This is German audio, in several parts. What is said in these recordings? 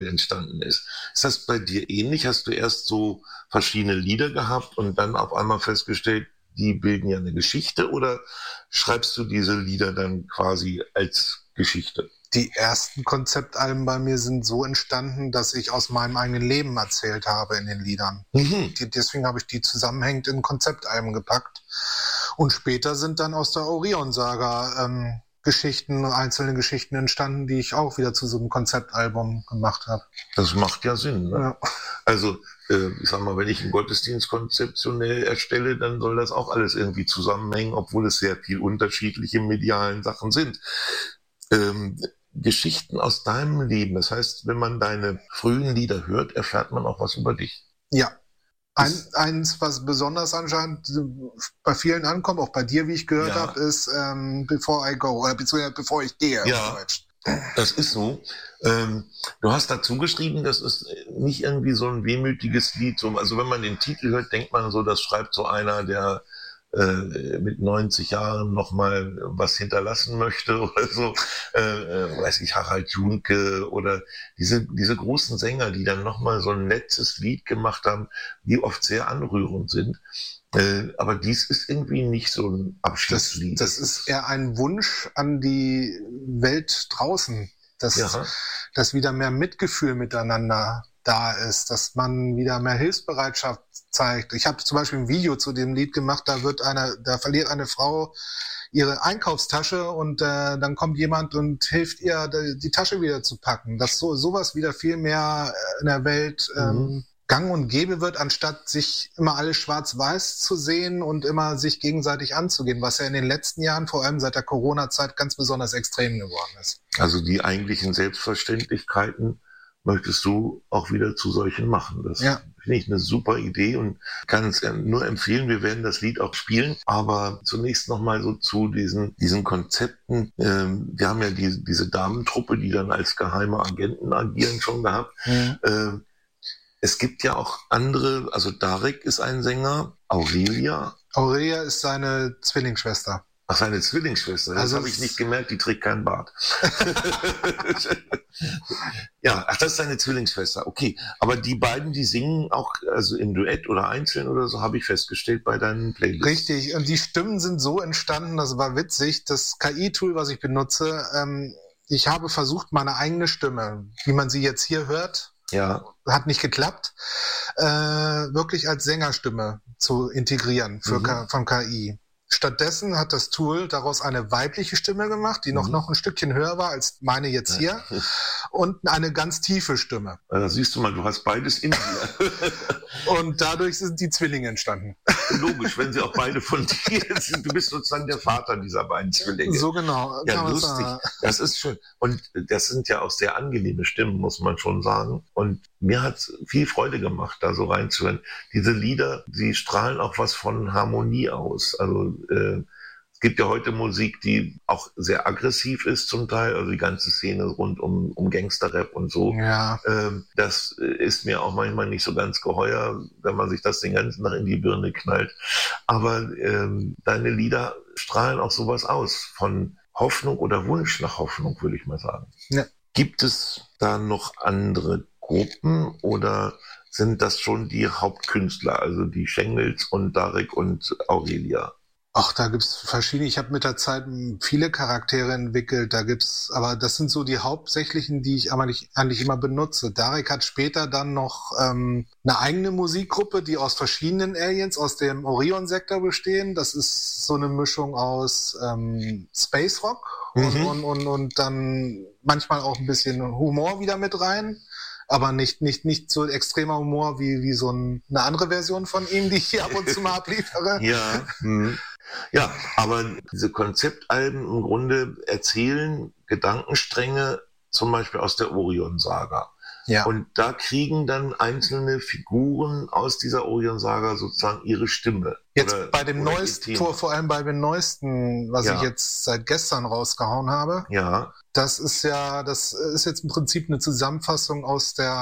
entstanden ist. Ist das bei dir ähnlich? Hast du erst so verschiedene Lieder gehabt und dann auf einmal festgestellt, die bilden ja eine Geschichte, oder schreibst du diese Lieder dann quasi als Geschichte? Die ersten Konzeptalben bei mir sind so entstanden, dass ich aus meinem eigenen Leben erzählt habe in den Liedern. Deswegen habe ich die zusammenhängend in Konzeptalben gepackt. Und später sind dann aus der Orion-Saga einzelne Geschichten entstanden, die ich auch wieder zu so einem Konzeptalbum gemacht habe. Das macht ja Sinn, ne? Ja. Also, ich sag mal, wenn ich einen Gottesdienst konzeptionell erstelle, dann soll das auch alles irgendwie zusammenhängen, obwohl es sehr viel unterschiedliche medialen Sachen sind. Geschichten aus deinem Leben, das heißt, wenn man deine frühen Lieder hört, erfährt man auch was über dich. Ja. Eins, was besonders anscheinend bei vielen ankommt, auch bei dir, wie ich gehört habe, ist Before I Go, oder beziehungsweise bevor ich gehe. Ja, das ist so. Du hast dazu geschrieben, das ist nicht irgendwie so ein wehmütiges Lied. Also wenn man den Titel hört, denkt man so, das schreibt so einer, der mit 90 Jahren nochmal was hinterlassen möchte oder so, weiß ich, Harald Junke oder diese großen Sänger, die dann nochmal so ein letztes Lied gemacht haben, die oft sehr anrührend sind. Aber dies ist irgendwie nicht so ein Abschiedslied. Das ist eher ein Wunsch an die Welt draußen, dass wieder mehr Mitgefühl miteinander da ist, dass man wieder mehr Hilfsbereitschaft zeigt. Ich habe zum Beispiel ein Video zu dem Lied gemacht, da verliert eine Frau ihre Einkaufstasche und dann kommt jemand und hilft ihr, die Tasche wieder zu packen. Dass sowas wieder viel mehr in der Welt gang und gäbe wird, anstatt sich immer alles schwarz-weiß zu sehen und immer sich gegenseitig anzugehen, was ja in den letzten Jahren, vor allem seit der Corona-Zeit, ganz besonders extrem geworden ist. Also die eigentlichen Selbstverständlichkeiten möchtest du auch wieder zu solchen machen. Das finde ich eine super Idee und kann es nur empfehlen. Wir werden das Lied auch spielen. Aber zunächst nochmal so zu diesen Konzepten. Wir haben ja diese Damentruppe, die dann als geheime Agenten agieren, schon gehabt. Es gibt ja auch andere, also Darek ist ein Sänger, Aurelia. Aurelia ist seine Zwillingsschwester. Ach, seine Zwillingsschwester, das habe ich nicht gemerkt, die trägt keinen Bart. Ja, ach, das ist seine Zwillingsschwester, okay. Aber die beiden, die singen auch, also im Duett oder einzeln oder so, habe ich festgestellt bei deinen Playlists. Richtig, und die Stimmen sind so entstanden, das war witzig, das KI-Tool, was ich benutze, ich habe versucht, meine eigene Stimme, wie man sie jetzt hier hört, hat nicht geklappt, wirklich als Sängerstimme zu integrieren von KI. Stattdessen hat das Tool daraus eine weibliche Stimme gemacht, die noch ein Stückchen höher war als meine jetzt hier, und eine ganz tiefe Stimme. Da siehst du mal, du hast beides in dir. Und dadurch sind die Zwillinge entstanden. Logisch, wenn sie auch beide von dir sind. Du bist sozusagen der Vater dieser beiden Zwillinge. So genau. Ja, lustig. Das ist schön. Und das sind ja auch sehr angenehme Stimmen, muss man schon sagen. Und mir hat es viel Freude gemacht, da so reinzuhören. Diese Lieder, die strahlen auch was von Harmonie aus. Also es gibt ja heute Musik, die auch sehr aggressiv ist zum Teil, also die ganze Szene rund um Gangster-Rap und so. Ja. Das ist mir auch manchmal nicht so ganz geheuer, wenn man sich das den ganzen Tag in die Birne knallt. Aber deine Lieder strahlen auch sowas aus, von Hoffnung oder Wunsch nach Hoffnung, würde ich mal sagen. Ja. Gibt es da noch andere Gruppen oder sind das schon die Hauptkünstler, also die Schengels und Darek und Aurelia? Ach, da gibt's verschiedene. Ich habe mit der Zeit viele Charaktere entwickelt. Aber das sind so die hauptsächlichen, die ich eigentlich immer benutze. Darek hat später dann noch eine eigene Musikgruppe, die aus verschiedenen Aliens aus dem Orion-Sektor bestehen. Das ist so eine Mischung aus Space Rock und dann manchmal auch ein bisschen Humor wieder mit rein. Aber nicht so extremer Humor wie so eine andere Version von ihm, die ich hier ab und zu mal abliefere. Ja. Ja, aber diese Konzeptalben im Grunde erzählen Gedankenstränge, zum Beispiel aus der Orion-Saga. Ja. Und da kriegen dann einzelne Figuren aus dieser Orion-Saga sozusagen ihre Stimme. Jetzt bei dem neuesten, vor allem bei dem neuesten, was ich jetzt seit gestern rausgehauen habe. Ja. Das ist jetzt im Prinzip eine Zusammenfassung aus dem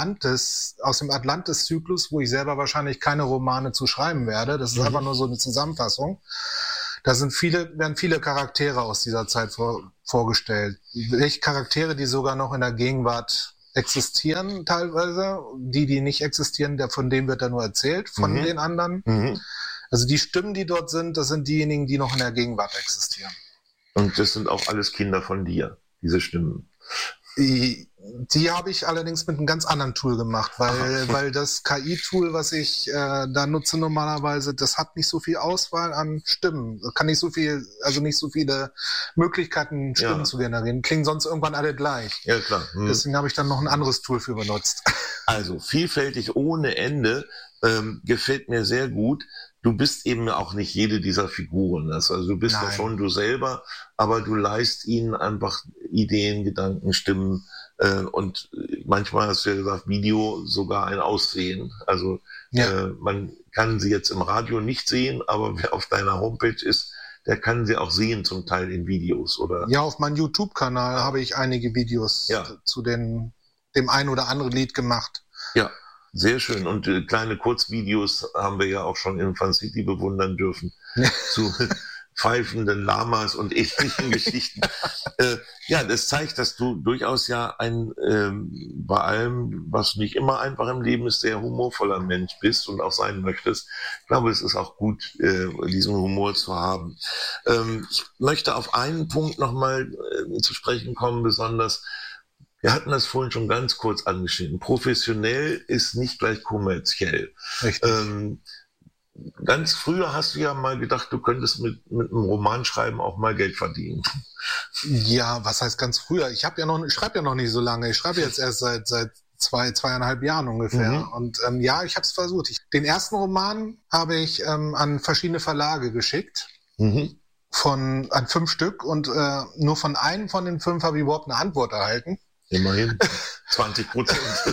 Atlantis-Zyklus, wo ich selber wahrscheinlich keine Romane zu schreiben werde. Das ist einfach nur so eine Zusammenfassung. Da werden viele Charaktere aus dieser Zeit vorgestellt. Welche Charaktere, die sogar noch in der Gegenwart existieren teilweise. Die nicht existieren, von denen wird da nur erzählt, von den anderen. Also die Stimmen, die dort sind, das sind diejenigen, die noch in der Gegenwart existieren. Und das sind auch alles Kinder von dir, diese Stimmen. Die habe ich allerdings mit einem ganz anderen Tool gemacht, weil das KI-Tool, was ich da nutze normalerweise, das hat nicht so viel Auswahl an Stimmen. Kann nicht so viele Möglichkeiten, Stimmen zu generieren. Klingen sonst irgendwann alle gleich. Ja, klar. Deswegen habe ich dann noch ein anderes Tool für benutzt. Also vielfältig ohne Ende, gefällt mir sehr gut. Du bist eben auch nicht jede dieser Figuren. Also du bist ja schon du selber, aber du leihst ihnen einfach Ideen, Gedanken, Stimmen und manchmal hast du ja gesagt, Video sogar ein Aussehen. Also man kann sie jetzt im Radio nicht sehen, aber wer auf deiner Homepage ist, der kann sie auch sehen, zum Teil in Videos, oder? Ja, auf meinem YouTube-Kanal habe ich einige Videos zu dem ein oder anderen Lied gemacht. Ja. Sehr schön. Und kleine Kurzvideos haben wir ja auch schon in Fun City bewundern dürfen zu pfeifenden Lamas und ähnlichen Geschichten. Das zeigt, dass du durchaus ja bei allem, was nicht immer einfach im Leben ist, sehr humorvoller Mensch bist und auch sein möchtest. Ich glaube, es ist auch gut, diesen Humor zu haben. Ich möchte auf einen Punkt nochmal zu sprechen kommen, besonders. Wir hatten das vorhin schon ganz kurz angeschnitten. Professionell ist nicht gleich kommerziell. Ganz früher hast du ja mal gedacht, du könntest mit einem Romanschreiben auch mal Geld verdienen. Ja, was heißt ganz früher? Ich schreibe ja noch nicht so lange. Ich schreibe jetzt erst seit 2,5 Jahren ungefähr. Und ich habe es versucht. Den ersten Roman habe ich an verschiedene Verlage geschickt. An 5 Stück. Und nur von einem von den 5 habe ich überhaupt eine Antwort erhalten. Immerhin 20%.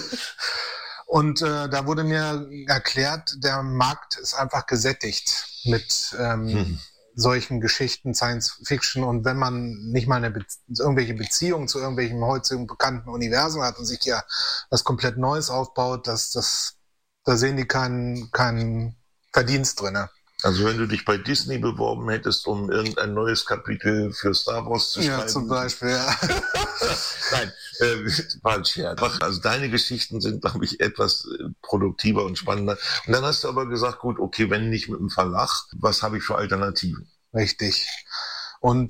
Und da wurde mir erklärt, der Markt ist einfach gesättigt mit solchen Geschichten, Science Fiction. Und wenn man nicht mal irgendwelche Beziehungen zu irgendwelchen heutigen bekannten Universen hat und sich ja was komplett Neues aufbaut, da sehen die keinen Verdienst drin. Also wenn du dich bei Disney beworben hättest, um irgendein neues Kapitel für Star Wars zu schreiben. Ja, zum Beispiel, ja. Nein, war ein Scherz. Also deine Geschichten sind, glaube ich, etwas produktiver und spannender. Und dann hast du aber gesagt, gut, okay, wenn nicht mit dem Verlag, was habe ich für Alternativen? Richtig. Und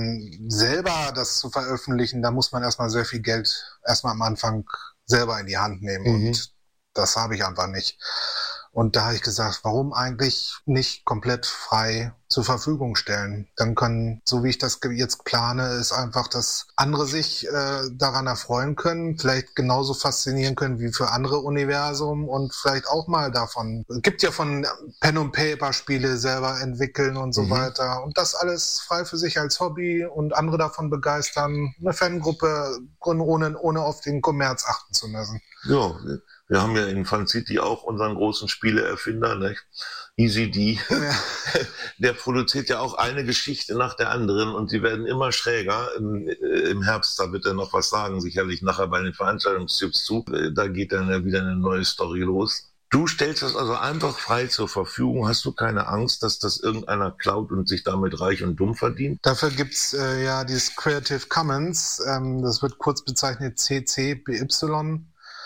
selber das zu veröffentlichen, da muss man erstmal sehr viel Geld am Anfang selber in die Hand nehmen. Und das habe ich einfach nicht. Und da habe ich gesagt, warum eigentlich nicht komplett frei zur Verfügung stellen? Dann können, so wie ich das jetzt plane, ist einfach, dass andere sich daran erfreuen können, vielleicht genauso faszinieren können wie für andere Universum und vielleicht auch mal davon. Es gibt ja von Pen-and-Paper-Spiele selber entwickeln und so weiter. Und das alles frei für sich als Hobby und andere davon begeistern. Eine Fangruppe gründen, ohne auf den Kommerz achten zu müssen. Ja, wir haben ja in Fun City auch unseren großen Spieleerfinder, ne? Easy D. Ja. Der produziert ja auch eine Geschichte nach der anderen und sie werden immer schräger. Im Herbst, da wird er noch was sagen, sicherlich nachher bei den Veranstaltungstipps zu. Da geht dann ja wieder eine neue Story los. Du stellst das also einfach frei zur Verfügung. Hast du keine Angst, dass das irgendeiner klaut und sich damit reich und dumm verdient? Dafür gibt's ja dieses Creative Commons. Das wird kurz bezeichnet CC BY.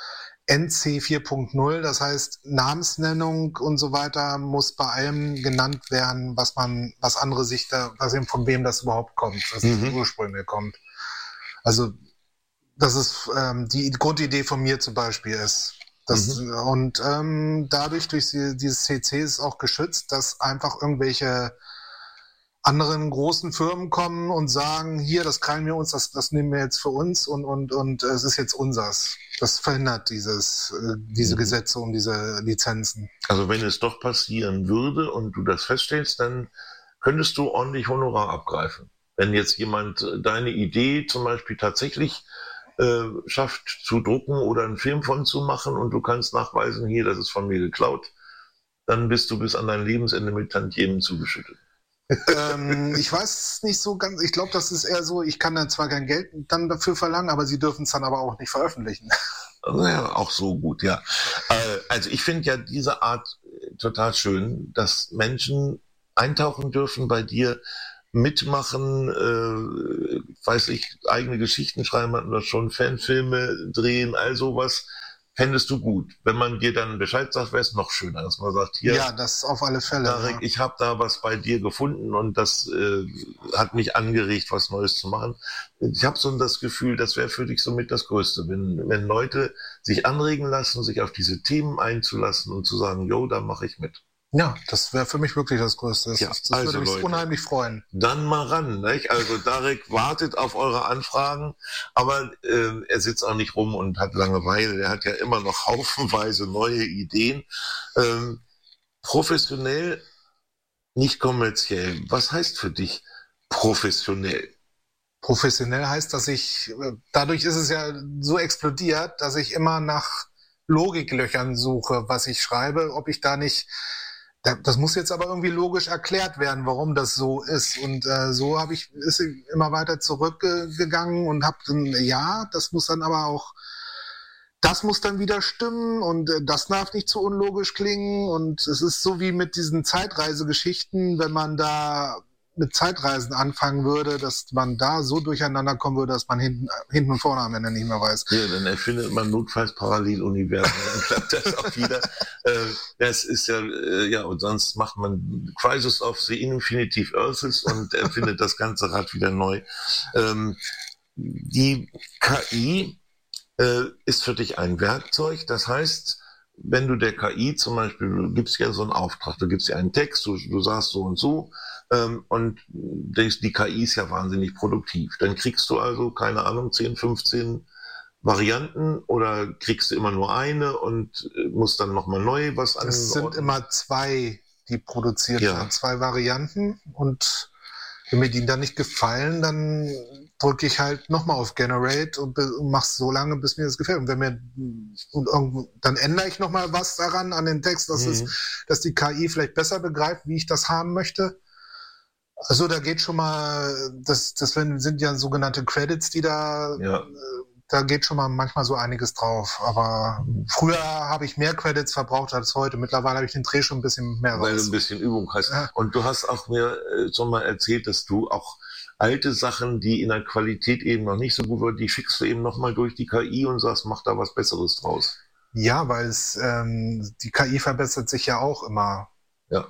NC 4.0, das heißt Namensnennung und so weiter muss bei allem genannt werden, was andere sich von wem das überhaupt kommt, was die Ursprünge kommt. Also das ist die Grundidee von mir zum Beispiel ist. Und dadurch, durch dieses CC ist auch geschützt, dass einfach irgendwelche anderen großen Firmen kommen und sagen, hier, das krallen wir uns, das nehmen wir jetzt für uns und es ist jetzt unsers. Das verhindert diese Gesetze um diese Lizenzen. Also wenn es doch passieren würde und du das feststellst, dann könntest du ordentlich Honorar abgreifen. Wenn jetzt jemand deine Idee zum Beispiel tatsächlich schafft zu drucken oder einen Film von zu machen und du kannst nachweisen, hier, das ist von mir geklaut, dann bist du bis an dein Lebensende mit Tantiemen zugeschüttet. Ich weiß nicht so ganz, ich glaube, das ist eher so, ich kann dann zwar kein Geld dann dafür verlangen, aber sie dürfen es dann aber auch nicht veröffentlichen. Ja, auch so gut, ja. Also ich finde ja diese Art total schön, dass Menschen eintauchen dürfen bei dir mitmachen, weiß ich, eigene Geschichten schreiben hatten wir schon, Fanfilme drehen, all sowas, fändest du gut. Wenn man dir dann Bescheid sagt, wäre es noch schöner, dass man sagt, hier, ja, das auf alle Fälle. Darek, ich habe da was bei dir gefunden und das hat mich angeregt, was Neues zu machen. Ich habe so das Gefühl, das wäre für dich somit das Größte, wenn Leute sich anregen lassen, sich auf diese Themen einzulassen und zu sagen, jo, da mache ich mit. Ja, das wäre für mich wirklich das Größte. Ja, das würde mich Leute, unheimlich freuen. Dann mal ran. Nicht? Also Darek wartet auf eure Anfragen, aber er sitzt auch nicht rum und hat Langeweile. Er hat ja immer noch haufenweise neue Ideen. Professionell, nicht kommerziell. Was heißt für dich professionell? Professionell heißt, dass dadurch ist es ja so explodiert, dass ich immer nach Logiklöchern suche, was ich schreibe, ob ich da nicht... Das muss jetzt aber irgendwie logisch erklärt werden, warum das so ist. Und so ist immer weiter zurückgegangen und habe dann, ja, das muss dann wieder stimmen und das darf nicht zu unlogisch klingen. Und es ist so wie mit diesen Zeitreisegeschichten, wenn man da mit Zeitreisen anfangen würde, dass man da so durcheinander kommen würde, dass man hinten und vorne am Ende nicht mehr weiß. Ja, dann erfindet man notfalls Paralleluniversen, dann klappt das auch wieder. Das ist ja, und sonst macht man Crisis of the Infinitive Earths und erfindet das ganze Rad wieder neu. Die KI ist für dich ein Werkzeug, das heißt, wenn du der KI zum Beispiel, du gibst ja so einen Auftrag, du gibst ja einen Text, du sagst so und so, und die KI ist ja wahnsinnig produktiv. Dann kriegst du also, keine Ahnung, 10, 15 Varianten oder kriegst du immer nur eine und musst dann nochmal neu was an. Es sind immer 2, die produziert werden, 2 Varianten und wenn mir die dann nicht gefallen, dann drücke ich halt nochmal auf Generate und mach's so lange, bis mir das gefällt. Und dann ändere ich nochmal was daran an den Text, dass die KI vielleicht besser begreift, wie ich das haben möchte. Also da geht schon mal, das sind ja sogenannte Credits, die da geht schon mal manchmal so einiges drauf. Aber früher habe ich mehr Credits verbraucht als heute. Mittlerweile habe ich den Dreh schon ein bisschen mehr raus. Weil du ein bisschen Übung hast. Ja. Und du hast auch mir schon mal erzählt, dass du auch alte Sachen, die in der Qualität eben noch nicht so gut waren, die schickst du eben nochmal durch die KI und sagst, mach da was Besseres draus. Ja, weil die KI verbessert sich ja auch immer. Ja.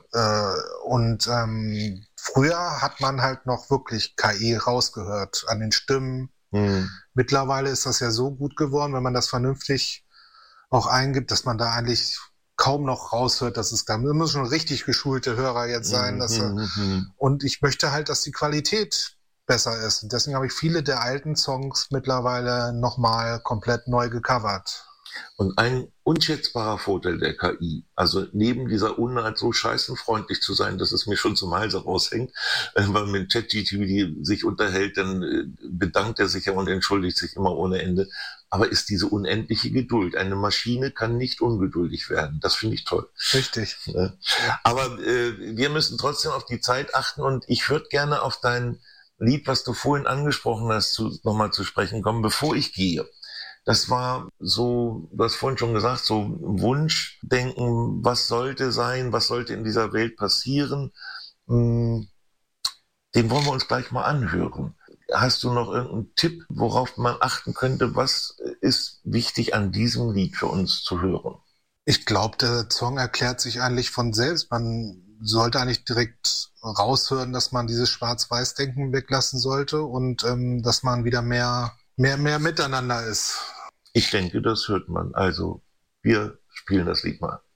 Früher hat man halt noch wirklich KI rausgehört an den Stimmen. Mittlerweile ist das ja so gut geworden, wenn man das vernünftig auch eingibt, dass man da eigentlich kaum noch raushört, dass es da muss schon richtig geschulte Hörer jetzt sein. Und ich möchte halt, dass die Qualität besser ist. Und deswegen habe ich viele der alten Songs mittlerweile nochmal komplett neu gecovert. Und ein unschätzbarer Vorteil der KI, also neben dieser Unart so scheißenfreundlich zu sein, dass es mir schon zum Halse raushängt, wenn man mit ChatGPT sich unterhält, dann bedankt er sich ja und entschuldigt sich immer ohne Ende. Aber ist diese unendliche Geduld. Eine Maschine kann nicht ungeduldig werden. Das finde ich toll. Richtig. Aber wir müssen trotzdem auf die Zeit achten und ich würde gerne auf dein Lied, was du vorhin angesprochen hast, nochmal zu sprechen kommen, bevor ich gehe. Das war so, du hast vorhin schon gesagt, so Wunschdenken, was sollte sein, was sollte in dieser Welt passieren. Den wollen wir uns gleich mal anhören. Hast du noch irgendeinen Tipp, worauf man achten könnte? Was ist wichtig an diesem Lied für uns zu hören? Ich glaube, der Song erklärt sich eigentlich von selbst. Man sollte eigentlich direkt raushören, dass man dieses Schwarz-Weiß-Denken weglassen sollte und dass man wieder mehr miteinander ist. Ich denke, das hört man. Also, wir spielen das Lied mal.